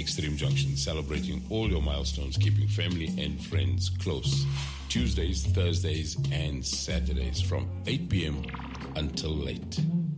Extreme Junction, celebrating all your milestones, keeping family and friends close. Tuesdays, Thursdays, and Saturdays from 8 p.m. until late.